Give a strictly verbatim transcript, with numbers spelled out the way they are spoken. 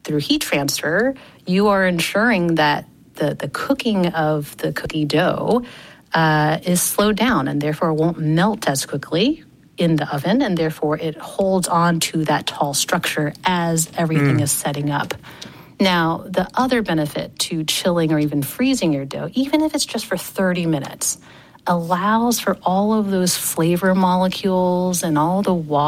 through heat transfer, you are ensuring that the, the cooking of the cookie dough uh, is slowed down and therefore won't melt as quickly in the oven, and therefore it holds on to that tall structure as everything mm. is setting up. Now, the other benefit to chilling or even freezing your dough, even if it's just for thirty minutes, allows for all of those flavor molecules and all the water